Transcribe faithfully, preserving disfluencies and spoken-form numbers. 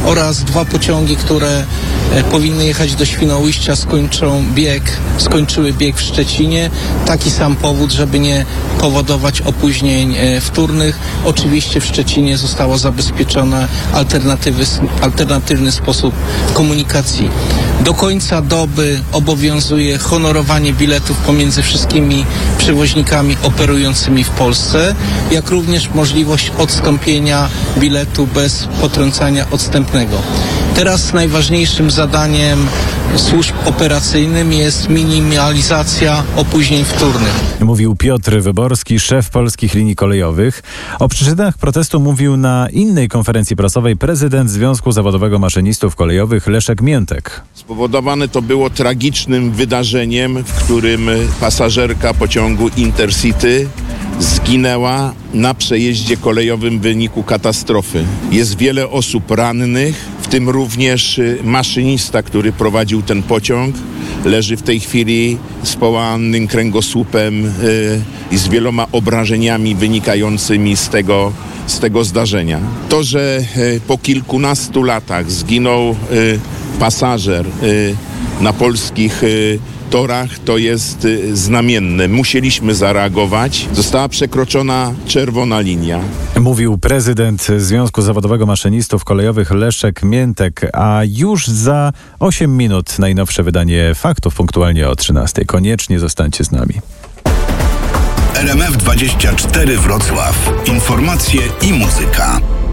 oraz dwa pociągi, które powinny jechać do Świnoujścia, skończą bieg, skończyły bieg w Szczecinie. Taki sam powód, żeby nie powodować opóźnień wtórnych. Oczywiście w Szczecinie zostało zabezpieczone alternatywy, alternatywny sposób komunikacji. Do końca doby obowiązuje honorowanie biletów pomiędzy wszystkimi przewoźnikami operującymi w Polsce, jak również możliwość odstąpienia biletu bez potrącania odstępnego. Teraz najważniejszym zadaniem służb operacyjnym jest minimalizacja opóźnień wtórnych. Mówił Piotr Wyborski, szef Polskich Linii Kolejowych. O przyczynach protestu mówił na innej konferencji prasowej prezydent Związku Zawodowego Maszynistów Kolejowych Leszek Miętek. Spowodowane to było tragicznym wydarzeniem, w którym pasażerka pociągu Intercity zginęła na przejeździe kolejowym w wyniku katastrofy. Jest wiele osób rannych, w tym również maszynista, który prowadził ten pociąg. Leży w tej chwili z połamanym kręgosłupem yy, i z wieloma obrażeniami wynikającymi z tego, z tego zdarzenia. To, że yy, po kilkunastu latach zginął yy, pasażer yy, na polskich yy, torach, to jest y, znamienne. Musieliśmy zareagować. Została przekroczona czerwona linia. Mówił prezydent Związku Zawodowego Maszynistów Kolejowych Leszek Miętek, a już za osiem minut najnowsze wydanie faktów punktualnie o trzynastej. Koniecznie zostańcie z nami. R M F dwadzieścia cztery Wrocław. Informacje i muzyka.